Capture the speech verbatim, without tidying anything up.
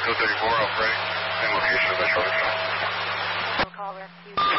two thirty-four operating. Same location as the short shot. Call rescue.